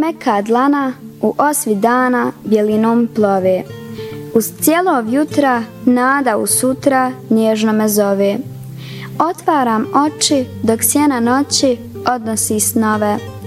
meka dlana u osvi dana bjelinom plove. Uz cijelog jutra nada u sutra nježno me zove. Otvaram oči dok sjena noći odnosi snove.